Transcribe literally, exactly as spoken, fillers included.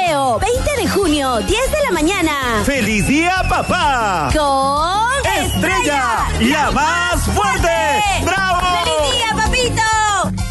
Leo, veinte de junio, diez de la mañana. ¡Feliz día, papá! Con Estrella, la más fuerte.